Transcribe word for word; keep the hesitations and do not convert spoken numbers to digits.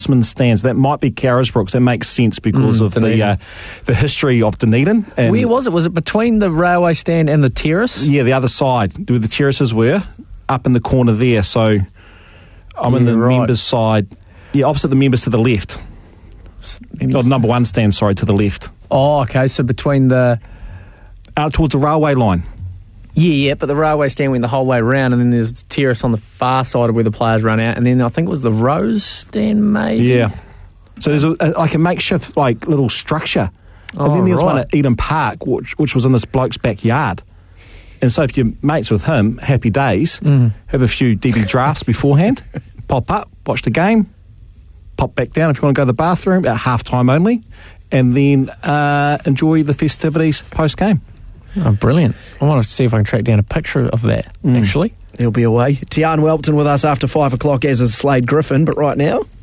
stands. That might be Carisbrooks. That makes sense because Mm, of the Dunedin. uh, the history of Dunedin. And Where was it? Was it between the railway stand and the terrace? yeah, the other side, where the terraces were, up in the corner there. So I'm in Yeah, the right. members' side. Yeah, opposite the members to the left. Oh, the number one stand, sorry, to the left. Oh, okay. So between the Out towards the railway line. yeah, yeah, but the railway stand went the whole way around, and then there's the terrace on the far side of where the players run out, and then I think it was the Rose stand, maybe. Yeah. So there's a, a, like a makeshift like little structure. Oh, and then there's one right. at Eden Park, which, which was in this bloke's backyard. And so if you're mates with him, happy days, Mm. have a few D B drafts beforehand, pop up, watch the game, pop back down if you want to go to the bathroom at half-time only, and then uh, enjoy the festivities post-game. Oh, brilliant! I want to see if I can track down a picture of that. Mm. Actually, He'll be away. Tian Welpton with us after five o'clock, as is Slade Griffin. But right now,